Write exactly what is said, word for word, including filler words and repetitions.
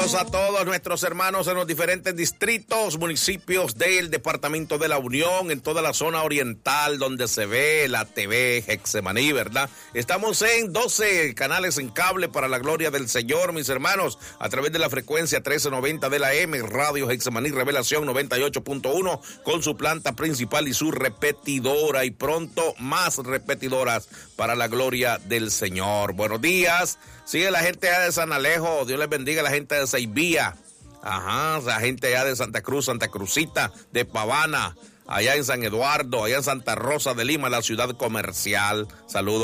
Saludos a todos nuestros hermanos en los diferentes distritos, municipios del Departamento de la Unión, en toda la zona oriental donde se ve la T V Getsemaní, ¿verdad? Estamos en doce canales en cable para la gloria del Señor, mis hermanos, a través de la frecuencia trece noventa de la M, Radio Getsemaní Revelación noventa y ocho punto uno, con su planta principal y su repetidora, y pronto más repetidoras para la gloria del Señor. Buenos días. Sigue la gente allá de San Alejo, Dios les bendiga a la gente de Seivía, ajá, la gente allá de Santa Cruz, Santa Cruzita, de Pavana, allá en San Eduardo, allá en Santa Rosa de Lima, la ciudad comercial. Saludos.